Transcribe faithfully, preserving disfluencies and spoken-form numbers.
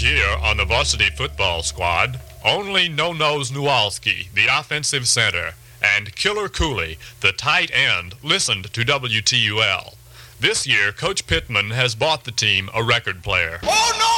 year on the varsity football squad, only No-Nose Nowalski, the offensive center, and Killer Cooley, the tight end, listened to W T U L. This year, Coach Pittman has bought the team a record player. Oh, no!